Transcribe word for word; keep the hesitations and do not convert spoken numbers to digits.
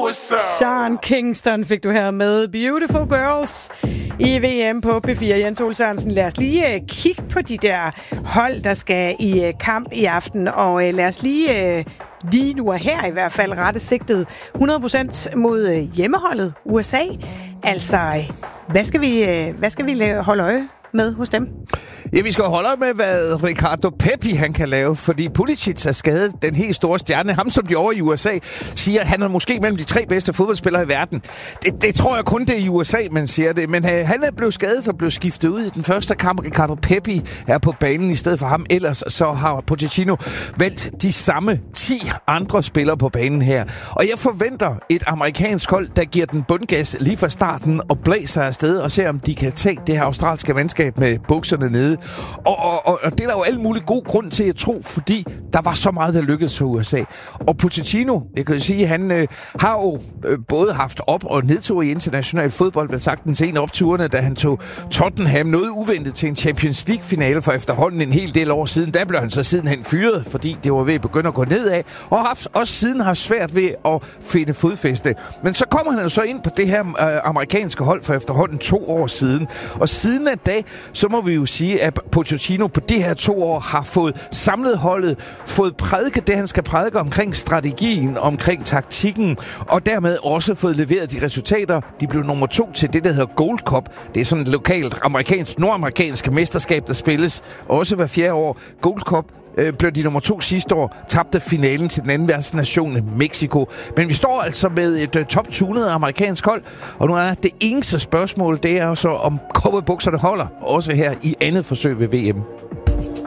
what's up? Sean Kingston fik du her med Beautiful Girls i V M på P fire. Jens Ole Sørensen, lad os lige uh, kigge på de der hold, der skal i uh, kamp i aften, og uh, lad os lige... Uh, lige nu og her i hvert fald rette sigtet hundrede procent mod hjemmeholdet U S A. Altså, hvad skal vi, hvad skal vi holde øje med hos dem? Ja, vi skal holde øje med, hvad Ricardo Pepi han kan lave, fordi Pulisic er skadet, den helt store stjerne. Ham, som de over i U S A siger, han er måske mellem de tre bedste fodboldspillere i verden. Det, det tror jeg kun, det er i U S A, man siger det. Men uh, han er blevet skadet og blevet skiftet ud i den første kamp. Ricardo Pepi er på banen i stedet for ham. Ellers så har Pochettino valgt de samme ti andre spillere på banen her. Og jeg forventer et amerikansk hold, der giver den bundgas lige fra starten og blæser afsted og ser, om de kan tage det her australske mandskab med bukserne nede. Og, og, og, og det er der jo alle mulige god grund til at tro, fordi der var så meget, der lykkedes for U S A. Og Pochettino, jeg kan jo sige, han øh, har jo øh, både haft op- og nedtur i international fodbold, vel sagt den senere opturene, da han tog Tottenham noget uventet til en Champions League-finale for efterhånden en hel del år siden. Der blev han så sidenhen fyret, fordi det var ved at begynde at gå nedad, og har også siden har svært ved at finde fodfæste. Men så kommer han jo så ind på det her øh, amerikanske hold for efterhånden to år siden. Og siden af dag, så må vi jo sige, at Pochettino på de her to år har fået samlet holdet, fået prædiket det, han skal prædike omkring strategien, omkring taktikken, og dermed også fået leveret de resultater. De blev nummer to til det, der hedder Gold Cup. Det er sådan et lokalt amerikansk, nordamerikansk mesterskab, der spilles også hver fjerde år. Gold Cup øh, blev de nummer to sidste år, tabte finalen til den anden verdensnation, Mexico. Men vi står altså med et uh, top-tunet amerikansk hold, og nu er det eneste spørgsmål, det er jo så, om cowboybukserne holder, også her i andet forsøg ved V M.